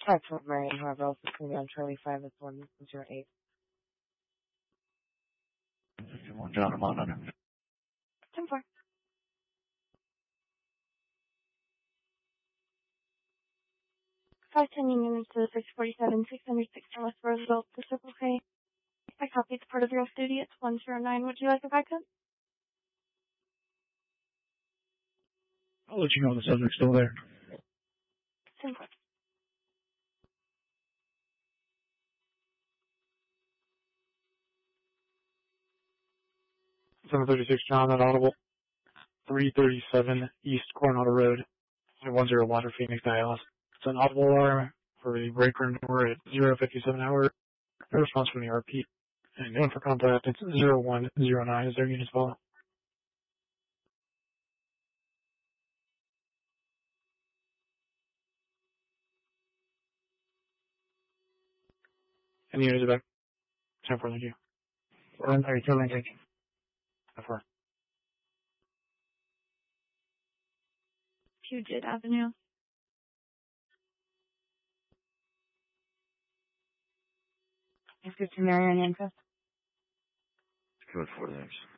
5 Fort Marion, however, else it's going to be on Charlie 5, that's 108. 51 John, I'm on under. 10-4. Union to the 647, 606 West Roosevelt to Circle K. I copied part of your off-duty. It's 109. Would you like a backup? I'll let you know the subject's still there. 10-4. 736 John, that audible. 337 East Coronado Road. 10 Water Phoenix Dialis. It's an audible alarm for the break room door at 057 hour. No response from the RP. And going for contact, it's 0109. Is there units follow? And the units are back. 10-4, thank you. 132, Lincoln. 10-4. Puget Avenue. Let's go to Marion Handcuffs. Code 4 there.